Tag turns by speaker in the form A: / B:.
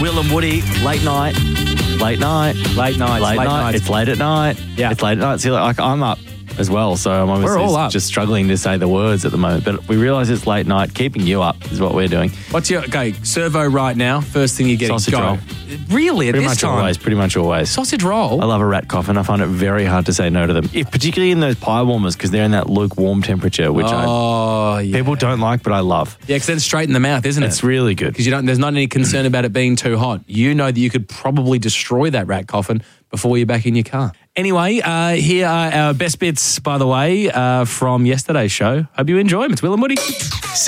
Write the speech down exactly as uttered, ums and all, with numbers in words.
A: Will and Woody, late night, late night,
B: Late nights,
A: late,
B: late
A: night.
B: nights.
A: It's late at night.
B: Yeah.
A: It's late at night. See, like, I'm up as well, so I'm obviously
B: We're all up.
A: just struggling to say the words at the moment. But we realise it's late night. Keeping you up is what we're doing.
B: What's your, okay, servo right now, first thing you're getting.
A: Sausage
B: Go.
A: roll.
B: Really, at
A: Pretty
B: this
A: much
B: time?
A: always. Pretty much always.
B: Sausage roll?
A: I love a rat coffin. I find it very hard to say no to them, if particularly in those pie warmers because they're in that lukewarm temperature, which I,
B: Oh, yeah.
A: people don't like, but I love.
B: Yeah, because then it's straight in the mouth, isn't it?
A: It's really good.
B: Because you don't. There's not any concern about it being too hot. You know that you could probably destroy that rat coffin before you're back in your car. Anyway, uh, here are our best bits, by the way, uh, from yesterday's show. Hope you enjoy them. It's Will and Woody.